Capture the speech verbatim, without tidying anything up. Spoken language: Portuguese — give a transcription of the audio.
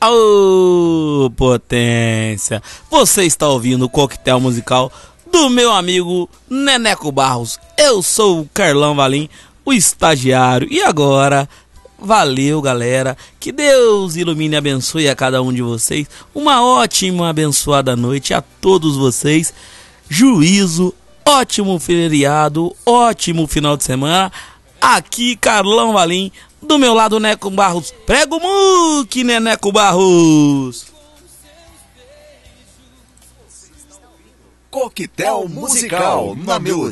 Ô, potência! Você está ouvindo o coquetel musical do meu amigo Neneco Barros. Eu sou o Carlão Valim, o estagiário. E agora, valeu, galera. Que Deus ilumine e abençoe a cada um de vocês. Uma ótima, abençoada noite a todos vocês. Juízo, ótimo feriado, ótimo final de semana. Aqui, Carlão Valim. Do meu lado, Neco Barros. Prega o muque, Neneco Barros. Coquetel musical na melodia.